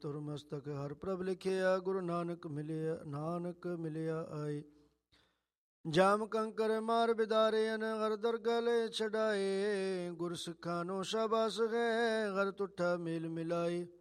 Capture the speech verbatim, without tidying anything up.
ਤੁਰ ਮਸਤਕ ਹਰ ਪ੍ਰਭ ਲਿਖਿਆ, ਗੁਰੂ ਨਾਨਕ ਮਿਲਿਆ ਨਾਨਕ ਮਿਲਿਆ ਆਈ। ਜਾਮ ਕੰਕਰ ਮਾਰ ਬਿਦਾਰਿਆਨ, ਹਰ ਦਰਗਾਹ ਲੈ ਛਡਾਏ। ਗੁਰ ਸਿੱਖਾਂ ਨੂੰ ਸ਼ਾਬਾਸ਼ ਹੈ, ਹਰ ਤੁਠਾ ਮੇਲ ਮਿਲਾਏ।